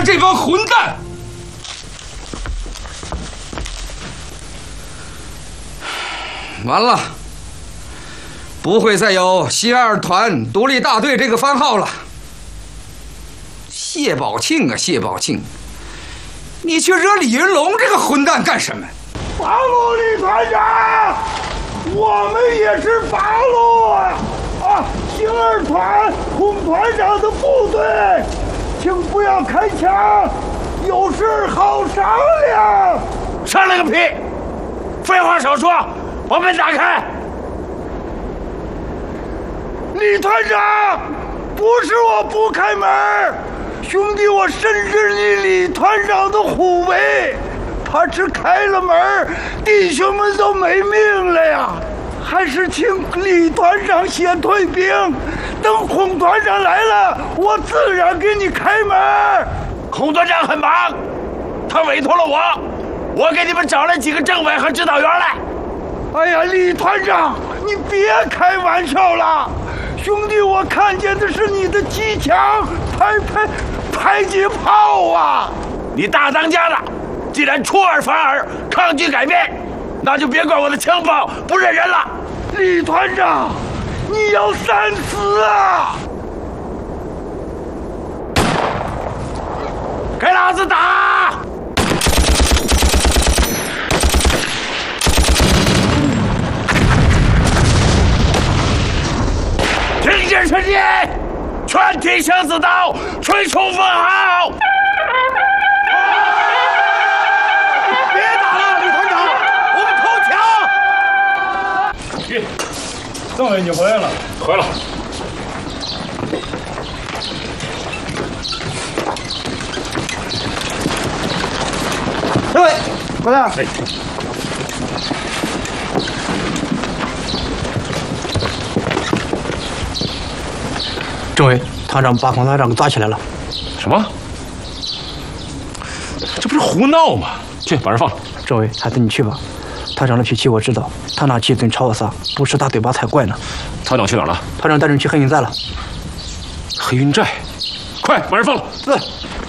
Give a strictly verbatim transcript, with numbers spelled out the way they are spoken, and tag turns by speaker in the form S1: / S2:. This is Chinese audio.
S1: 这帮混蛋！完了，不会再有新二团独立大队这个番号了。谢宝庆啊，谢宝庆，你去惹李云龙这个混蛋干什么？
S2: 八路李团长，我们也是八路啊！啊，新二团孔团长的部队，请不要开枪，有事好商量。
S3: 商量个屁！废话少说，把门打开。
S2: 李团长，不是我不开门，兄弟，我深知你李团长的虎威。他只开了门，弟兄们都没命了呀！还是请李团长先退兵，等孔团长来了，我自然给你开门。
S3: 孔团长很忙，他委托了我，我给你们找了几个政委和指导员来。
S2: 哎呀，李团长，你别开玩笑了，兄弟，我看见的是你的机枪、迫迫迫击炮啊！
S3: 你大当家的，既然出尔反尔，抗拒改变，那就别怪我的枪炮不认人了。
S2: 李团长，你要三思啊！
S3: 给老子打！听见声音，全体生死刀，吹冲锋号！别打了，李团长，我们投降。
S4: 政委，你回来了。
S3: 回来。
S2: 政委，回来了。
S3: 哎。
S4: 政委，团长把孔团长给抓起来了。
S3: 什么？这不是胡闹吗？去把人放了。
S4: 政委，还是你去吧。团长的脾气我知道，他那气嘴朝我撒，不吃大嘴巴才怪呢。
S3: 团长去哪儿了？
S4: 团长带人去黑云寨了。
S3: 黑云寨，快把人放了。
S4: 是。